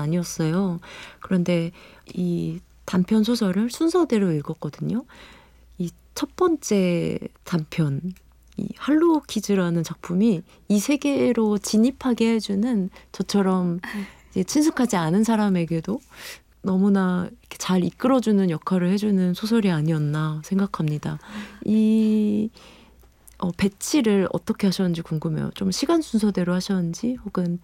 아니었어요. 그런데 이 단편 소설을 순서대로 읽었거든요. 이 첫 번째 단편, 이 할로우 키즈라는 작품이 이 세계로 진입하게 해주는 저처럼 이제 친숙하지 않은 사람에게도 너무나 이렇게 잘 이끌어주는 역할을 해주는 소설이 아니었나 생각합니다. 이 배치를 어떻게 하셨는지 궁금해요. 좀 시간 순서대로 하셨는지 혹은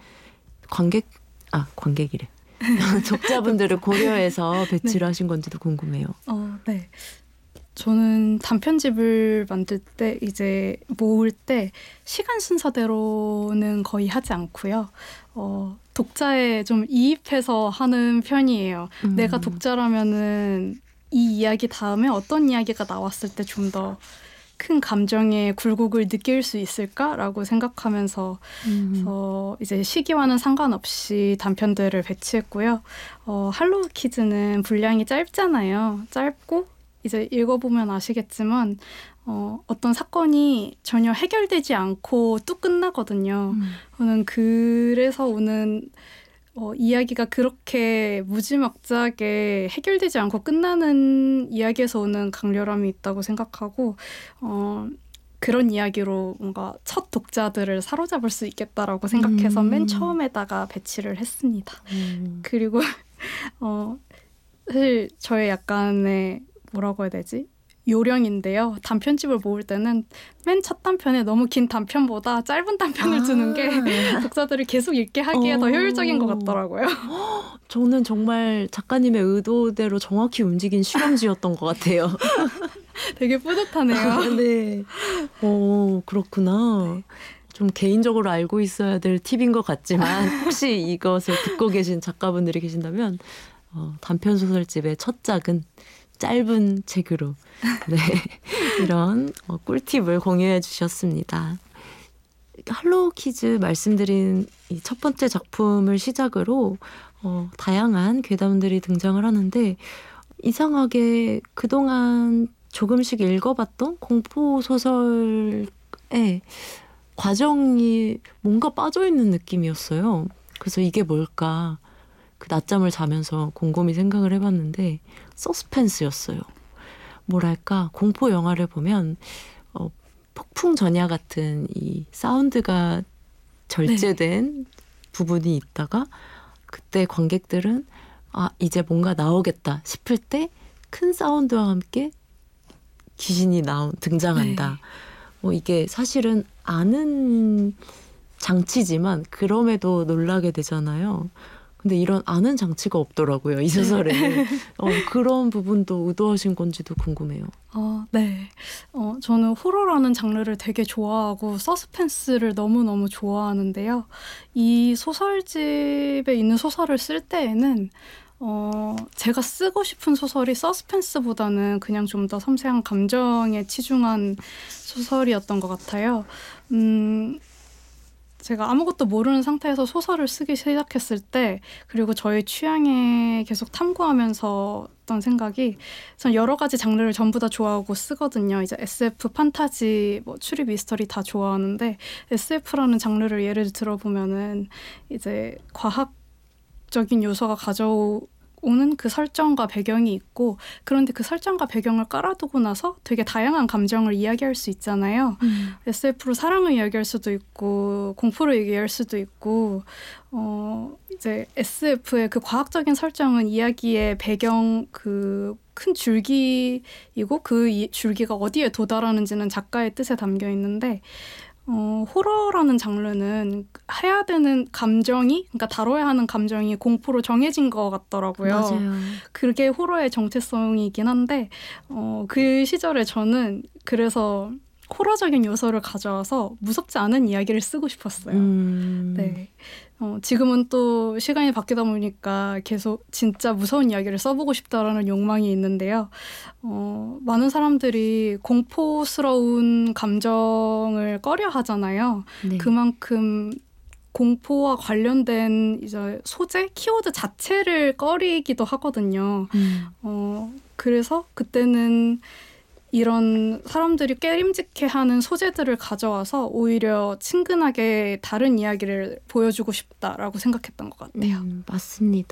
관객이래. 독자분들을 고려해서 배치를 하신 건지도 궁금해요. 네. 저는 단편집을 만들 때 이제 모을 때 시간 순서대로는 거의 하지 않고요. 독자에 좀 이입해서 하는 편이에요. 내가 독자라면은 이 이야기 다음에 어떤 이야기가 나왔을 때 좀 더 큰 감정의 굴곡을 느낄 수 있을까라고 생각하면서 이제 시기와는 상관없이 단편들을 배치했고요. 할로우 키즈는 분량이 짧잖아요. 짧고 이제 읽어보면 아시겠지만 어떤 사건이 전혀 해결되지 않고 뚝 끝나거든요. 저는 그래서 오는 이야기가 그렇게 무지막지하게 해결되지 않고 끝나는 이야기에서 오는 강렬함이 있다고 생각하고 그런 이야기로 뭔가 첫 독자들을 사로잡을 수 있겠다라고 생각해서 맨 처음에다가 배치를 했습니다. 그리고 사실 저의 약간의 뭐라고 해야 되지? 요령인데요. 단편집을 모을 때는 맨 첫 단편에 너무 긴 단편보다 짧은 단편을 주는 게 독자들을 계속 읽게 하기에 더 효율적인 것 같더라고요. 저는 정말 작가님의 의도대로 정확히 움직인 실험지였던 것 같아요. 되게 뿌듯하네요. 네. 그렇구나. 좀 개인적으로 알고 있어야 될 팁인 것 같지만 혹시 이것을 듣고 계신 작가분들이 계신다면 단편 소설집의 첫 작은 짧은 책으로 네, 이런 꿀팁을 공유해 주셨습니다. 할로우 키즈 말씀드린 이 첫 번째 작품을 시작으로 다양한 괴담들이 등장을 하는데 이상하게 그동안 조금씩 읽어봤던 공포소설의 과정이 뭔가 빠져있는 느낌이었어요. 그래서 이게 뭘까 그 낮잠을 자면서 곰곰이 생각을 해봤는데 서스펜스였어요. 뭐랄까 공포 영화를 보면 폭풍 전야 같은 이 사운드가 절제된 부분이 있다가 그때 관객들은 이제 뭔가 나오겠다 싶을 때 큰 사운드와 함께 귀신이 등장한다. 이게 사실은 아는 장치지만 그럼에도 놀라게 되잖아요. 근데 이런 아는 장치가 없더라고요. 이 소설에. 그런 부분도 의도하신 건지도 궁금해요. 네. 저는 호러라는 장르를 되게 좋아하고 서스펜스를 너무너무 좋아하는데요. 이 소설집에 있는 소설을 쓸 때에는 제가 쓰고 싶은 소설이 서스펜스보다는 그냥 좀 더 섬세한 감정에 치중한 소설이었던 것 같아요. 제가 아무것도 모르는 상태에서 소설을 쓰기 시작했을 때 그리고 저의 취향에 계속 탐구하면서 했던 생각이 전 여러 가지 장르를 전부 다 좋아하고 쓰거든요. 이제 SF, 판타지, 추리, 미스터리 다 좋아하는데 SF라는 장르를 예를 들어보면은 이제 과학적인 요소가 가져오는 그 설정과 배경이 있고 그런데 그 설정과 배경을 깔아두고 나서 되게 다양한 감정을 이야기할 수 있잖아요. SF로 사랑을 이야기할 수도 있고 공포를 얘기할 수도 있고 이제 SF의 그 과학적인 설정은 이야기의 배경 그 큰 줄기이고 그 줄기가 어디에 도달하는지는 작가의 뜻에 담겨 있는데 호러라는 장르는 해야 되는 감정이 그러니까 다뤄야 하는 감정이 공포로 정해진 것 같더라고요. 맞아요. 그게 호러의 정체성이긴 한데 그 시절에 저는 그래서 호러적인 요소를 가져와서 무섭지 않은 이야기를 쓰고 싶었어요. 네. 지금은 또 시간이 바뀌다 보니까 계속 진짜 무서운 이야기를 써보고 싶다라는 욕망이 있는데요. 많은 사람들이 공포스러운 감정을 꺼려 하잖아요. 네. 그만큼 공포와 관련된 이제 소재, 키워드 자체를 꺼리기도 하거든요. 그래서 그때는 이런 사람들이 깨림직해하는 소재들을 가져와서 오히려 친근하게 다른 이야기를 보여주고 싶다라고 생각했던 것 같아요. 맞습니다.